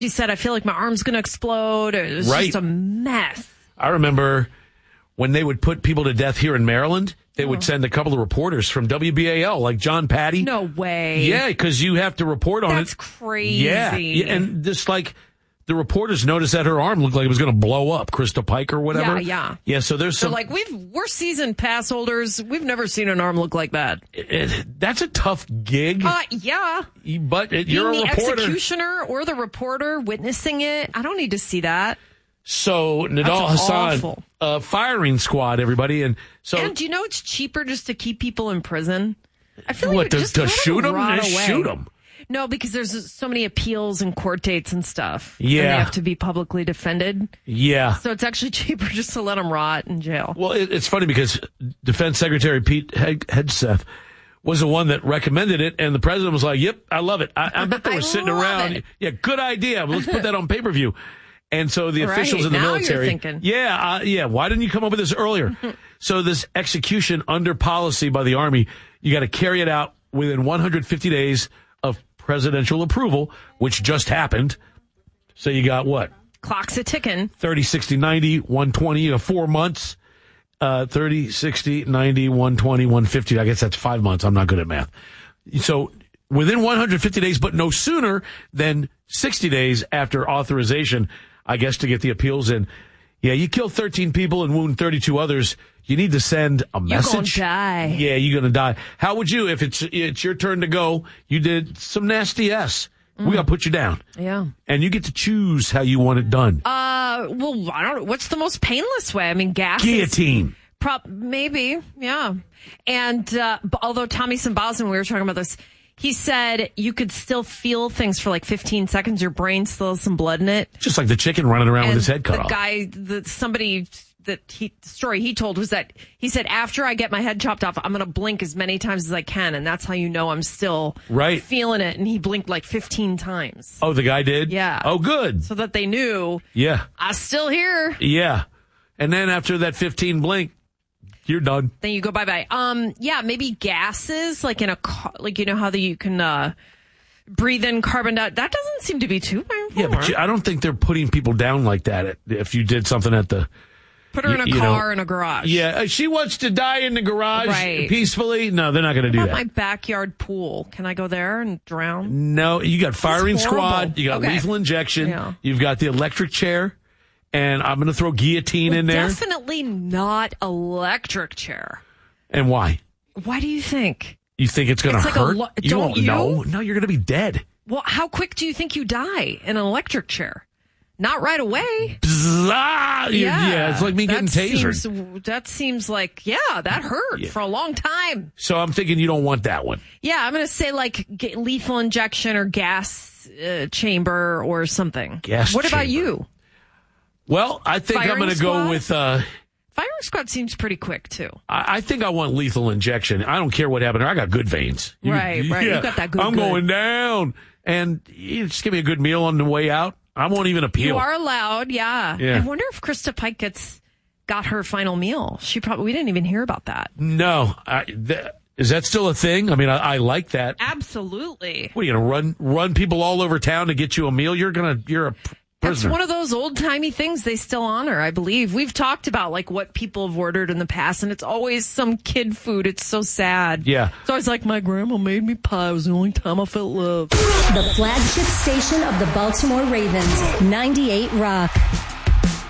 She said, I feel like my arm's going to explode. It was just a mess. I remember when they would put people to death here in Maryland, they would send a couple of reporters from WBAL, like John Patty. No way. Yeah, because you have to report on it. That's crazy. Yeah, and just like the reporters noticed that her arm looked like it was going to blow up, Krista Pike or whatever. Yeah. Yeah, so there's some... They're like, we're season pass holders. We've never seen an arm look like that. That's a tough gig. Yeah. But you're being a the reporter. Executioner or the reporter witnessing it. I don't need to see that. So Nidal Hassan, firing squad, everybody. And do you know it's cheaper just to keep people in prison? I feel like just to shoot them? Shoot them. No, because there's so many appeals and court dates and stuff. Yeah. And they have to be publicly defended. Yeah. So it's actually cheaper just to let them rot in jail. Well, it's funny because Defense Secretary Pete Hegseth was the one that recommended it, and the president was like, yep, I love it. I bet they were sitting around. It. Yeah, good idea. Let's put that on pay-per-view. And so the officials in the now military, you're thinking. Why didn't you come up with this earlier? So this execution under policy by the Army, you got to carry it out within 150 days of presidential approval, which just happened. So you got what? Clock's a ticking. 30, 60, 90, 120, 4 months. 30, 60, 90, 120, 150. I guess that's 5 months. I'm not good at math. So within 150 days, but no sooner than 60 days after authorization, I guess, to get the appeals in. Yeah, you kill 13 people and wound 32 others. You need to send a message. You're gonna die. Yeah, you're gonna die. How would you, if it's your turn to go, you did some nasty S. We gotta put you down. Yeah. And you get to choose how you want it done. Well, I don't know. What's the most painless way? I mean, gas. Guillotine. Maybe, yeah. And although Tommy Simbazin, we were talking about this, he said you could still feel things for like 15 seconds. Your brain still has some blood in it. Just like the chicken running around with his head cut off. The story he told was that he said, after I get my head chopped off, I'm going to blink as many times as I can. And that's how you know I'm still feeling it. And he blinked like 15 times. Oh, the guy did? Yeah. Oh, good. So that they knew. Yeah. I'm still here. Yeah. And then after that 15 blink, you're done. Then you go bye-bye. Yeah, maybe gases, like in a car, like you know how you can breathe in carbon dioxide. That doesn't seem to be too painful. Yeah, but I don't think they're putting people down like that if you did something at the... Put her in a car in a garage. Yeah, she wants to die in the garage peacefully. No, they're not going to do that. My backyard pool. Can I go there and drown? No, you got firing squad. You got lethal injection. Yeah. You've got the electric chair. And I'm going to throw guillotine in there. Definitely not electric chair. And why? Why do you think? You think it's going to hurt? You don't won't know. No, you're going to be dead. Well, how quick do you think you die in an electric chair? Not right away. Yeah, it's like me getting tasered. That seems like, that hurt for a long time. So I'm thinking you don't want that one. Yeah, I'm going to say like lethal injection or gas chamber or something. What about you? Well, I think I'm going to go with... Firing squad seems pretty quick, too. I think I want lethal injection. I don't care what happened there. I got good veins. Right. Yeah, you got that good. I'm going down. And you just give me a good meal on the way out. I won't even appeal. You are allowed, yeah. I wonder if Krista Pike got her final meal. We didn't even hear about that. No. Is that still a thing? I mean, I like that. Absolutely. What, are you going to run people all over town to get you a meal? You're a prisoner. That's one of those old-timey things they still honor, I believe. We've talked about, like, what people have ordered in the past, and it's always some kid food. It's so sad. Yeah. It's always like, my grandma made me pie. It was the only time I felt love. The flagship station of the Baltimore Ravens, 98 Rock.